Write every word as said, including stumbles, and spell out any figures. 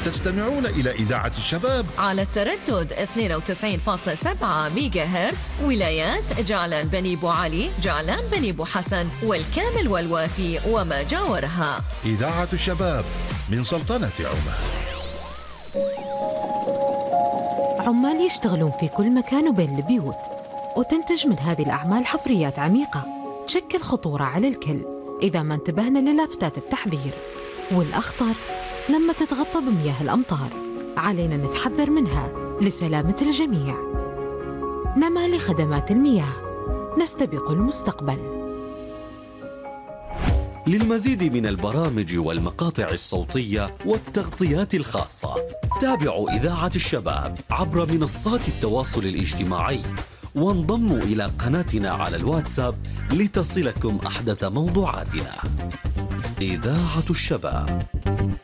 تستمعون إلى إذاعة الشباب على التردد اثنين وتسعين فاصلة سبعة ميجا هرتز، ولايات جعلان بني بو علي، جعلان بني بو حسن، والكامل والوافي وما جاورها. إذاعة الشباب من سلطنة عمان. عمال يشتغلون في كل مكان وبين البيوت، وتنتج من هذه الأعمال حفريات عميقة تشكل خطورة على الكل إذا ما انتبهنا للافتات التحذير. والأخطر لما تتغطى بمياه الأمطار، علينا نتحذر منها لسلامة الجميع. نما لخدمات المياه، نستبق المستقبل. للمزيد من البرامج والمقاطع الصوتية والتغطيات الخاصة، تابعوا إذاعة الشباب عبر منصات التواصل الاجتماعي، وانضموا إلى قناتنا على الواتساب لتصلكم أحدث موضوعاتنا. إذاعة الشباب.